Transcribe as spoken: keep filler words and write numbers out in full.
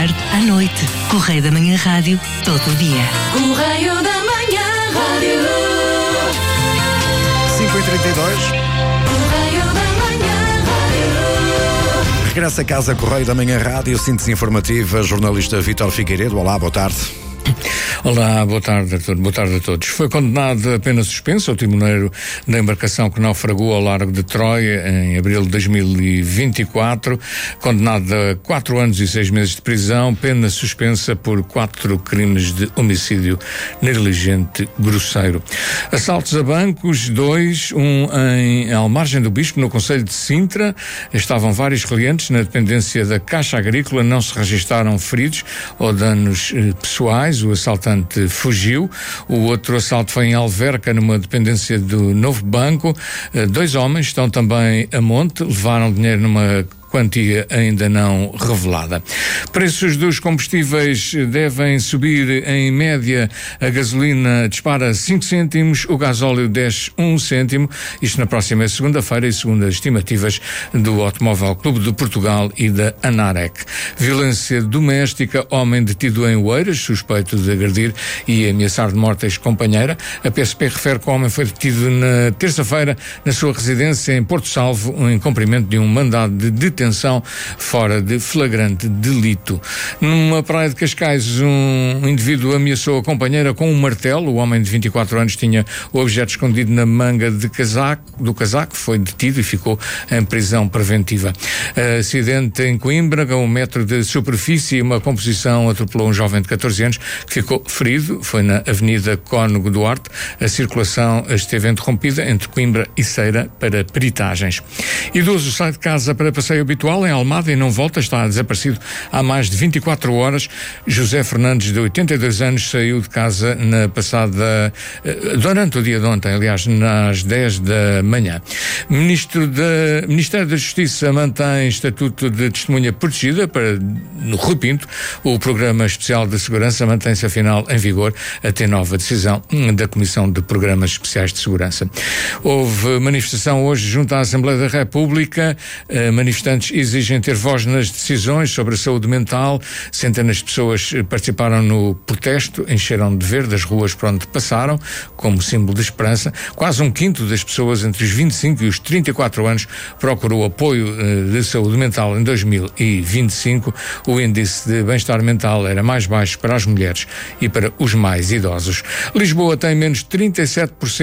tarde, à noite. Correio da Manhã Rádio, todo o dia. Correio da Manhã Rádio. cinco e trinta e dois. Correio da Manhã Rádio. Regressa a casa, Correio da Manhã Rádio, síntese informativa, jornalista Vítor Figueiredo. Olá, boa tarde. Olá, boa tarde a todos. Boa tarde a todos. Foi condenado a pena suspensa o timoneiro da embarcação que naufragou ao largo de Troia em abril de dois mil e vinte e quatro, condenado a quatro anos e seis meses de prisão, pena suspensa por quatro crimes de homicídio negligente grosseiro. Assaltos a bancos, dois, um em Almargem do Bispo, no concelho de Sintra. Estavam vários clientes na dependência da Caixa Agrícola, não se registaram feridos ou danos eh, pessoais. O assaltante fugiu. O outro assalto foi em Alverca, numa dependência do Novo Banco. Dois homens estão também a monte, levaram dinheiro numa quantia ainda não revelada. Preços dos combustíveis devem subir em média. A gasolina dispara cinco cêntimos, o gasóleo desce um cêntimo, isto na próxima segunda-feira, e segundo as estimativas do Automóvel Clube de Portugal e da ANAREC. Violência doméstica, homem detido em Oeiras, suspeito de agredir e ameaçar de morte a ex-companheira. A P S P refere que o homem foi detido na terça-feira na sua residência em Porto Salvo, em cumprimento de um mandado de detenção detenção fora de flagrante delito. Numa praia de Cascais, um indivíduo ameaçou a companheira com um martelo. O homem de vinte e quatro anos tinha o objeto escondido na manga de casaco, do casaco, foi detido e ficou em prisão preventiva. Acidente em Coimbra, a um metro de superfície, uma composição atropelou um jovem de catorze anos que ficou ferido. Foi na Avenida Cónego Duarte. A circulação esteve interrompida entre Coimbra e Ceira para peritagens. Idoso sai de casa para passeio habitual em Almada e não volta, está desaparecido há mais de vinte e quatro horas. José Fernandes, de oitenta e dois anos, saiu de casa na passada, durante o dia de ontem, aliás, nas dez da manhã. Ministro da, Ministério da Justiça mantém estatuto de testemunha protegida para, no Rui Pinto. O Programa Especial de Segurança mantém-se, afinal, em vigor até nova decisão da Comissão de Programas Especiais de Segurança. Houve manifestação hoje junto à Assembleia da República. Manifestantes exigem ter voz nas decisões sobre a saúde mental. Centenas de pessoas participaram no protesto, encheram de verde as ruas por onde passaram, como símbolo de esperança. Quase um quinto das pessoas entre os vinte e cinco e os trinta e quatro anos procurou apoio uh, de saúde mental em dois mil e vinte e cinco. O índice de bem-estar mental era mais baixo para as mulheres e para os mais idosos. Lisboa tem menos trinta e sete por cento